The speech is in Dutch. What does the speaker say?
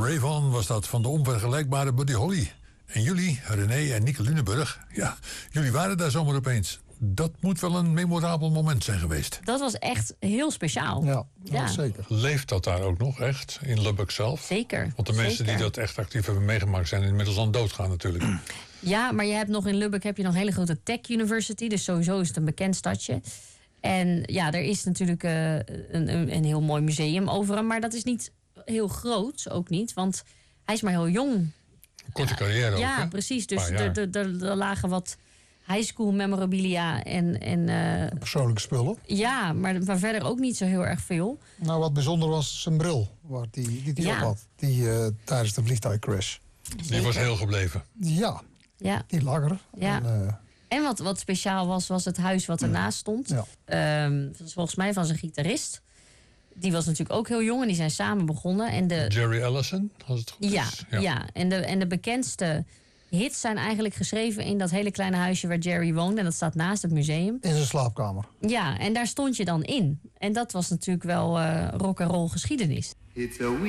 Ray Vaughan was dat van de onvergelijkbare Buddy Holly. En jullie, René en Nieke Lunenburg, ja, jullie waren daar zomaar opeens. Dat moet wel een memorabel moment zijn geweest. Dat was echt heel speciaal. Ja, zeker. Leeft dat daar ook nog echt, in Lubbock zelf? Zeker. Want de mensen die dat echt actief hebben meegemaakt zijn inmiddels aan doodgaan natuurlijk. Ja, maar je hebt nog in Lubbock een hele grote tech university. Dus sowieso is het een bekend stadje. En ja, er is natuurlijk een heel mooi museum over hem. Maar dat is niet heel groot, ook niet. Want hij is maar heel jong. Korte carrière ook, ja, hè? precies. Dus er er lagen wat high school memorabilia en persoonlijke spullen. Ja, maar verder ook niet zo heel erg veel. Nou, wat bijzonder was zijn bril, die op had. Die tijdens de vliegtuigcrash. Die was heel gebleven. Ja, die lag er. Ja. En wat speciaal was het huis wat ernaast stond. Ja. Volgens mij van zijn gitarist. Die was natuurlijk ook heel jong en die zijn samen begonnen. En Jerry Allison, als het goed is. Ja. En de bekendste hits zijn eigenlijk geschreven in dat hele kleine huisje waar Jerry woonde. En dat staat naast het museum. In zijn slaapkamer. Ja, en daar stond je dan in. En dat was natuurlijk wel rock and roll geschiedenis.